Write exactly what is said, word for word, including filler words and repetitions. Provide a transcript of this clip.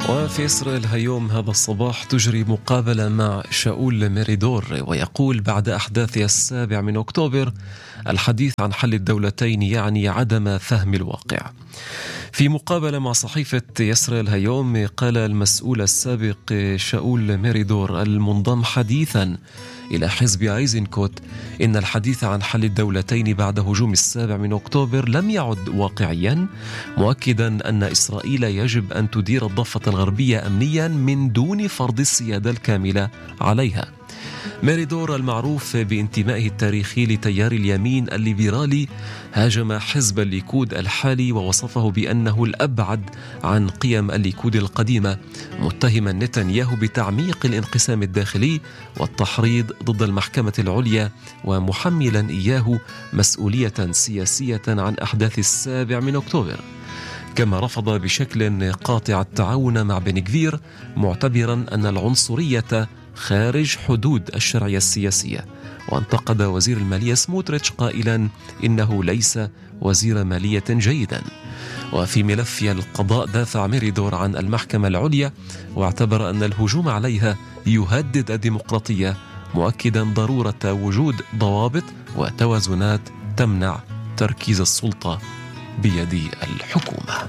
وفي إسرائيل هيوم هذا الصباح تجري مقابلة مع شاول ميريدور، ويقول بعد أحداث السابع من أكتوبر الحديث عن حل الدولتين يعني عدم فهم الواقع. في مقابلة مع صحيفة إسرائيل هيوم قال المسؤول السابق شاول ميريدور المنضم حديثا إلى حزب أيزنكوت إن الحديث عن حل الدولتين بعد هجوم السابع من أكتوبر لم يعد واقعيا، مؤكدا أن إسرائيل يجب أن تدير الضفة الغربية أمنيا من دون فرض السيادة الكاملة عليها. ميريدور المعروف بانتمائه التاريخي لتيار اليمين الليبرالي هاجم حزب الليكود الحالي ووصفه بأنه الأبعد عن قيم الليكود القديمة، متهما نتنياهو بتعميق الانقسام الداخلي والتحريض ضد المحكمة العليا، ومحملا إياه مسؤولية سياسية عن أحداث السابع من أكتوبر. كما رفض بشكل قاطع التعاون مع بن غفير، معتبرا أن العنصرية خارج حدود الشرعية السياسية، وانتقد وزير المالية سموتريتش قائلا إنه ليس وزير مالية جيدا. وفي ملف القضاء دافع ميريدور عن المحكمة العليا، واعتبر أن الهجوم عليها يهدد الديمقراطية، مؤكدا ضرورة وجود ضوابط وتوازنات تمنع تركيز السلطة بيد الحكومة.